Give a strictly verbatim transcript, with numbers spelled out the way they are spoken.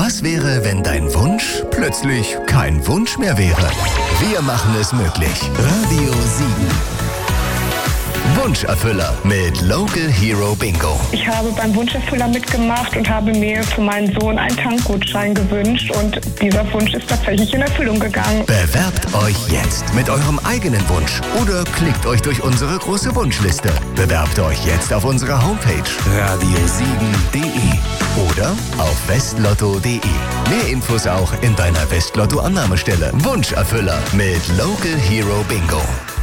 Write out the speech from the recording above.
Was wäre, wenn dein Wunsch plötzlich kein Wunsch mehr wäre? Wir machen es möglich. Radio Siegen. Wunscherfüller mit Local Hero Bingo. Ich habe beim Wunscherfüller mitgemacht und habe mir für meinen Sohn einen Tankgutschein gewünscht und dieser Wunsch ist tatsächlich in Erfüllung gegangen. Bewerbt euch jetzt mit eurem eigenen Wunsch oder klickt euch durch unsere große Wunschliste. Bewerbt euch jetzt auf unserer Homepage radiosiegen punkt de oder auf westlotto punkt de. Mehr Infos auch in deiner Westlotto-Annahmestelle. Wunscherfüller mit Local Hero Bingo.